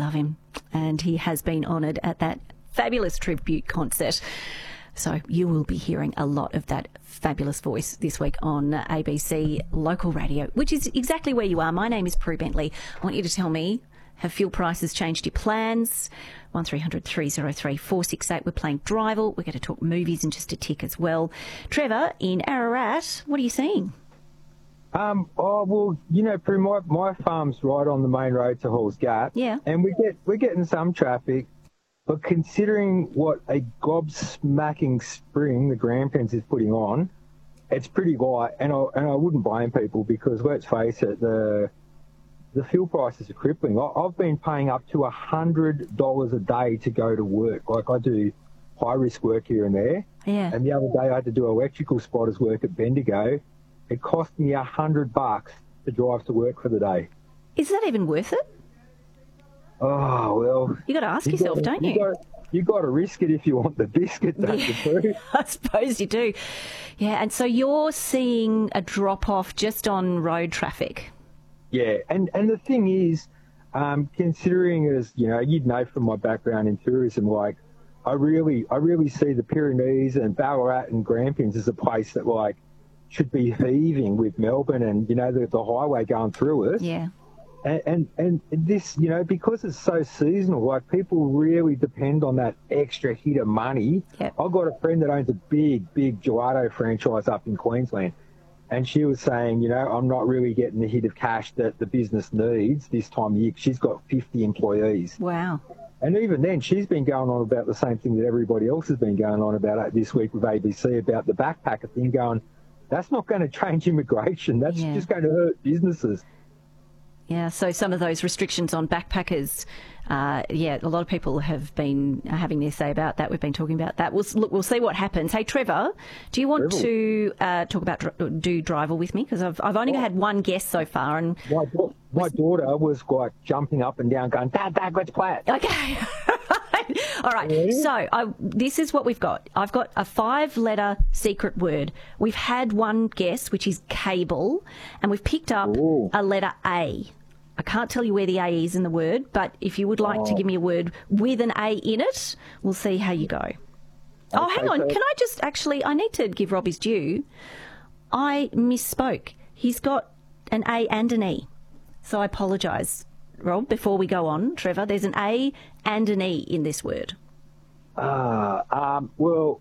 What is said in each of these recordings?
love him. And he has been honoured at that fabulous tribute concert. So you will be hearing a lot of that fabulous voice this week on ABC Local Radio, which is exactly where you are. My name is Prue Bentley. I want you to tell me, have fuel prices changed your plans? 1300 303 468. We're playing Drival. We're going to talk movies in just a tick as well. Trevor, in Ararat, what are you seeing? Well, you know, Prue, my farm's right on the main road to Halls Gap. Yeah. And we're getting some traffic. But considering what a gobsmacking spring the Grampians is putting on, it's pretty light. And I wouldn't blame people because, let's face it, the fuel prices are crippling. I've been paying up to $100 a day to go to work. Like, I do high-risk work here and there. Yeah. And the other day I had to do electrical spotters work at Bendigo. It cost me $100 to drive to work for the day. Is that even worth it? Oh, well... You got to ask yourself, don't you? You got to risk it if you want the biscuit, don't you, Prue? I suppose you do. Yeah, and so you're seeing a drop-off just on road traffic. Yeah, and the thing is, considering as, you know, you'd know from my background in tourism, like, I really see the Pyrenees and Ballarat and Grampians as a place that, like, should be heaving with Melbourne and, you know, the highway going through it. Yeah. And this, you know, because it's so seasonal, like, people really depend on that extra hit of money. Yep. I've got a friend that owns a big gelato franchise up in Queensland, and she was saying, you know, I'm not really getting the hit of cash that the business needs this time of year. She's got 50 employees. Wow. And even then, she's been going on about the same thing that everybody else has been going on about this week with ABC about the backpacker thing, going, that's not going to change immigration. That's just going to hurt businesses. Yeah, so some of those restrictions on backpackers, a lot of people have been having their say about that. We've been talking about that. We'll see what happens. Hey, Trevor, do you want to talk about do Drival with me? Because I've only had one guest so far. And my daughter was like jumping up and down going, Dad, let's play it. Okay. All right. So this is what we've got. I've got a 5-letter secret word. We've had one guess, which is cable, and we've picked up a letter A. I can't tell you where the A is in the word, but if you would like to give me a word with an A in it, we'll see how you go. Oh, hang on. Can I just I need to give Rob his due. I misspoke. He's got an A and an E. So I apologise. Rob, before we go on, Trevor, there's an A and an E in this word. Well,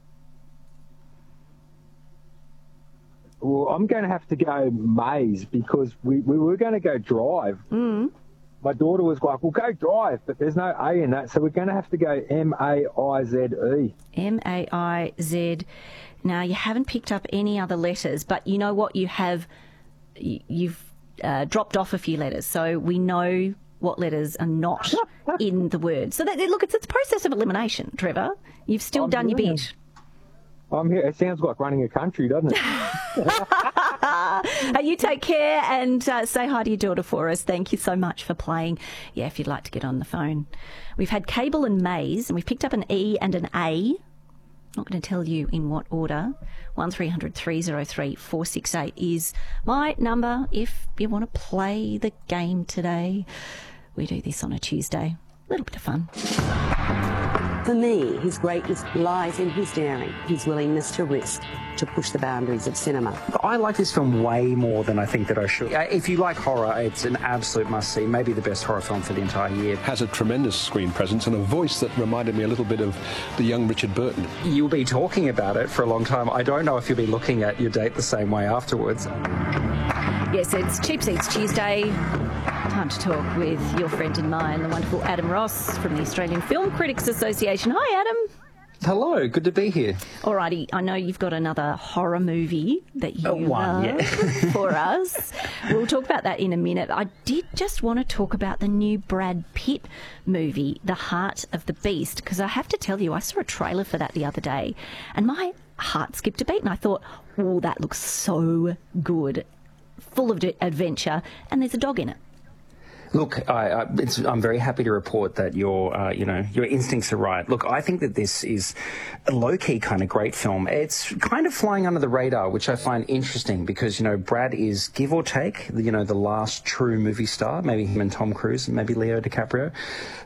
I'm going to have to go maze because we were going to go drive. Mm. My daughter was like, well, go drive, but there's no A in that, so we're going to have to go M-A-I-Z-E. M-A-I-Z. Now, you haven't picked up any other letters, but you know what? You've dropped off a few letters, so we know what letters are not in the word. So, look, it's a process of elimination, Trevor. You've still done your bit. I'm here. It sounds like running a country, doesn't it? You take care and say hi to your daughter for us. Thank you so much for playing. Yeah, if you'd like to get on the phone. We've had cable and maze, and we've picked up an E and an A. Not going to tell you in what order. 1300 303 468 is my number if you want to play the game today. We do this on a Tuesday. A little bit of fun. For me, his greatness lies in his daring, his willingness to risk, to push the boundaries of cinema. I like this film way more than I think that I should. If you like horror, it's an absolute must-see, maybe the best horror film for the entire year. Has a tremendous screen presence and a voice that reminded me a little bit of the young Richard Burton. You'll be talking about it for a long time. I don't know if you'll be looking at your date the same way afterwards. Yes, it's Cheap Seats Tuesday. Time to talk with your friend and mine, the wonderful Adam Ross from the Australian Film Critics Association. Hi, Adam. Hello, good to be here. Alrighty, I know you've got another horror movie that you love for us. We'll talk about that in a minute. I did just want to talk about the new Brad Pitt movie, The Heart of the Beast, because I have to tell you, I saw a trailer for that the other day, and my heart skipped a beat, and I thought, oh, that looks so good, full of adventure, and there's a dog in it. Look, I'm very happy to report that your instincts are right. Look, I think that this is a low-key kind of great film. It's kind of flying under the radar, which I find interesting because, Brad is, give or take, the last true movie star, maybe him and Tom Cruise, maybe Leo DiCaprio.